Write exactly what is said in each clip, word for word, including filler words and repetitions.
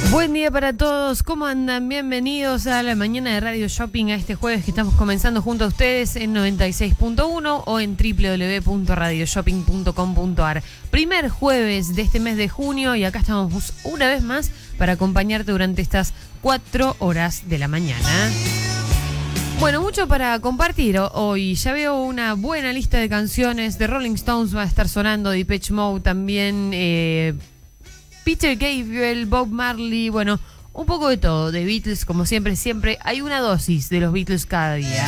Buen día para todos, ¿cómo andan? Bienvenidos a la mañana de Radio Shopping, a este jueves que estamos comenzando junto a ustedes en noventa y seis punto uno o en doble u doble u doble u punto radio shopping punto com punto a r. Primer jueves de este mes de junio y acá estamos una vez más para acompañarte durante estas cuatro horas de la mañana. Bueno, mucho para compartir hoy. Ya veo una buena lista de canciones. De Rolling Stones va a estar sonando, Depeche Mode también, eh, Peter Gabriel, Bob Marley, bueno, un poco de todo. De Beatles, como siempre, siempre hay una dosis de los Beatles cada día.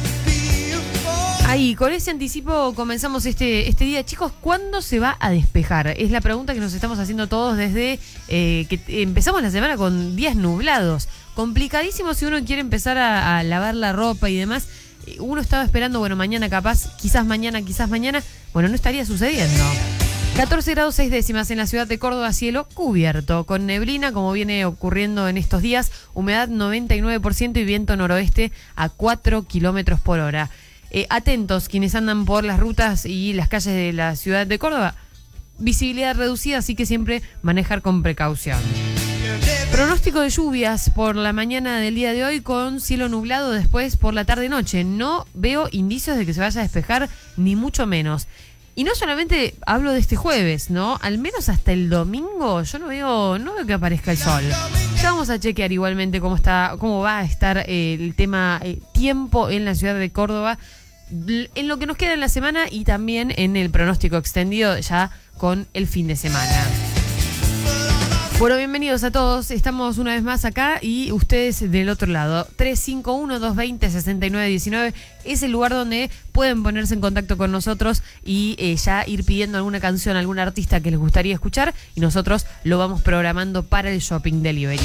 Ahí, con ese anticipo comenzamos este, este día. Chicos, ¿cuándo se va a despejar? Es la pregunta que nos estamos haciendo todos desde eh, que empezamos la semana con días nublados. Complicadísimo si uno quiere empezar a, a lavar la ropa y demás. Uno estaba esperando, bueno, mañana capaz, quizás mañana, quizás mañana. Bueno, no estaría sucediendo. catorce grados seis décimas en la ciudad de Córdoba, cielo cubierto, con neblina como viene ocurriendo en estos días, humedad noventa y nueve por ciento y viento noroeste a cuatro kilómetros por hora. Eh, atentos quienes andan por las rutas y las calles de la ciudad de Córdoba, visibilidad reducida, así que siempre manejar con precaución. Pronóstico de lluvias por la mañana del día de hoy con cielo nublado después por la tarde-noche. No veo indicios de que se vaya a despejar, ni mucho menos. Y no solamente hablo de este jueves, ¿no? Al menos hasta el domingo yo no veo, no veo que aparezca el sol. Ya vamos a chequear igualmente cómo está, cómo va a estar eh, el tema eh, tiempo en la ciudad de Córdoba, en lo que nos queda en la semana y también en el pronóstico extendido ya con el fin de semana. Bueno, bienvenidos a todos. Estamos una vez más acá y ustedes del otro lado. tres cinco uno, dos dos cero, seis nueve uno nueve es el lugar donde pueden ponerse en contacto con nosotros y eh, ya ir pidiendo alguna canción, algún artista que les gustaría escuchar y nosotros lo vamos programando para el Shopping Delivery.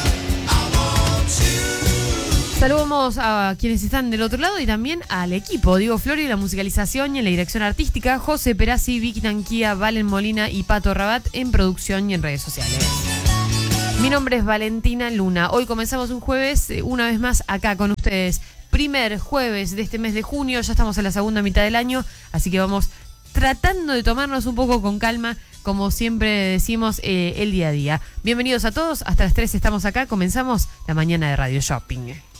Saludamos a quienes están del otro lado y también al equipo. Diego Florio, la musicalización y en la dirección artística. José Perazzi, Vicky Tanquía, Valen Molina y Pato Rabat en producción y en redes sociales. Mi nombre es Valentina Luna. Hoy comenzamos un jueves, una vez más acá con ustedes. Primer jueves de este mes de junio, ya estamos en la segunda mitad del año, así que vamos tratando de tomarnos un poco con calma, como siempre decimos, eh, el día a día. Bienvenidos a todos, hasta las tres estamos acá, comenzamos la mañana de Radio Shopping.